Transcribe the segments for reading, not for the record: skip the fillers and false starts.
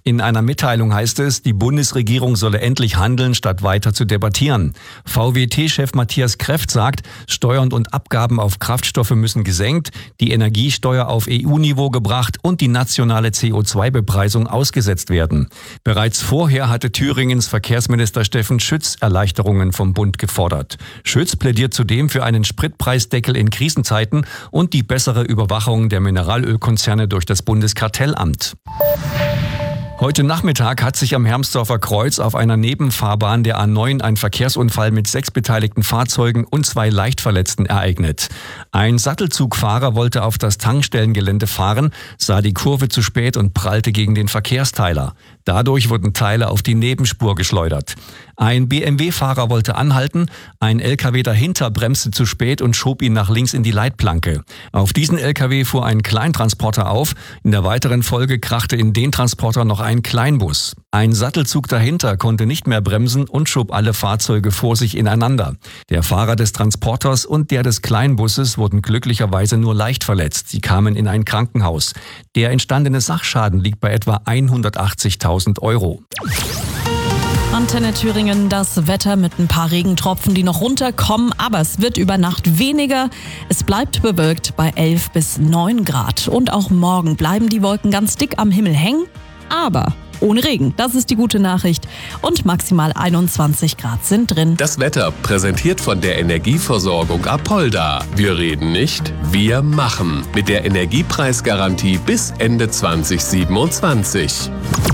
In einer Mitteilung heißt es, die Bundesregierung solle endlich handeln, statt weiter zu debattieren. VWT-Chef Matthias Kreft sagt, Steuern und Abgaben auf Kraftstoffe müssen gesenkt, die Energiesteuer auf EU-Niveau gebracht und die nationale CO2-Bepreisung ausgesetzt werden. Bereits vorher hatte Thüringens Verkehrsminister Steffen Schütz Erleichterungen vom Bund gefordert. Schütz plädiert zudem für einen Spritpreisdeckel in Krisenzeiten und die bessere Überwachung der Mineralölkonzerne durch das Bundeskartellamt. Heute Nachmittag hat sich am Hermsdorfer Kreuz auf einer Nebenfahrbahn der A9 ein Verkehrsunfall mit 6 beteiligten Fahrzeugen und 2 Leichtverletzten ereignet. Ein Sattelzugfahrer wollte auf das Tankstellengelände fahren, sah die Kurve zu spät und prallte gegen den Verkehrsteiler. Dadurch wurden Teile auf die Nebenspur geschleudert. Ein BMW-Fahrer wollte anhalten, ein LKW dahinter bremste zu spät und schob ihn nach links in die Leitplanke. Auf diesen LKW fuhr ein Kleintransporter auf. In der weiteren Folge krachte in den Transporter noch ein Kleinbus. Ein Sattelzug dahinter konnte nicht mehr bremsen und schob alle Fahrzeuge vor sich ineinander. Der Fahrer des Transporters und der des Kleinbusses wurden glücklicherweise nur leicht verletzt. Sie kamen in ein Krankenhaus. Der entstandene Sachschaden liegt bei etwa 180.000 €. Antenne Thüringen, das Wetter mit ein paar Regentropfen, die noch runterkommen, aber es wird über Nacht weniger. Es bleibt bewölkt bei 11 bis 9 Grad. Und auch morgen bleiben die Wolken ganz dick am Himmel hängen, aber ohne Regen. Das ist die gute Nachricht. Und maximal 21 Grad sind drin. Das Wetter präsentiert von der Energieversorgung Apolda. Wir reden nicht, wir machen. Mit der Energiepreisgarantie bis Ende 2027.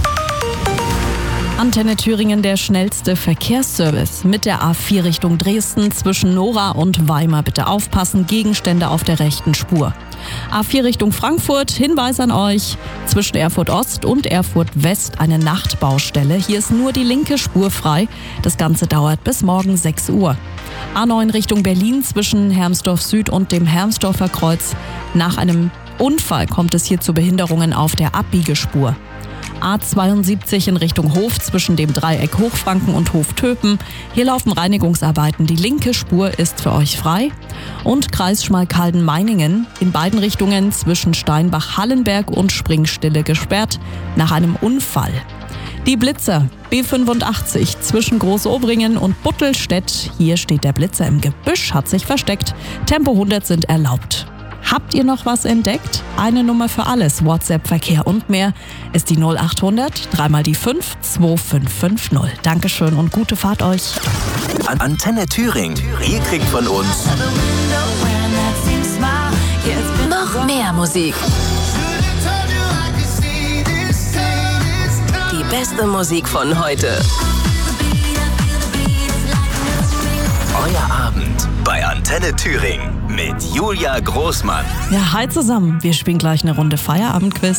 Antenne Thüringen, der schnellste Verkehrsservice. Mit der A4 Richtung Dresden zwischen Nora und Weimar bitte aufpassen, Gegenstände auf der rechten Spur. A4 Richtung Frankfurt, Hinweis an euch, zwischen Erfurt Ost und Erfurt West eine Nachtbaustelle. Hier ist nur die linke Spur frei. Das Ganze dauert bis morgen 6 Uhr. A9 Richtung Berlin zwischen Hermsdorf Süd und dem Hermsdorfer Kreuz. Nach einem Unfall kommt es hier zu Behinderungen auf der Abbiegespur. A72 in Richtung Hof zwischen dem Dreieck Hochfranken und Hof-Töpen. Hier laufen Reinigungsarbeiten. Die linke Spur ist für euch frei. Und Kreis Schmalkalden-Meiningen in beiden Richtungen zwischen Steinbach-Hallenberg und Springstille gesperrt nach einem Unfall. Die Blitzer B85 zwischen Großobringen und Buttelstedt. Hier steht der Blitzer im Gebüsch, hat sich versteckt. Tempo 100 sind erlaubt. Habt ihr noch was entdeckt? Eine Nummer für alles, WhatsApp, Verkehr und mehr ist die 0800 3 mal die 5 2550. Dankeschön und gute Fahrt euch. Antenne Thüringen. Ihr kriegt von uns noch mehr Musik. Die beste Musik von heute. Euer Abend bei Antenne Thüringen mit Julia Großmann. Ja, hi zusammen. Wir spielen gleich eine Runde Feierabendquiz.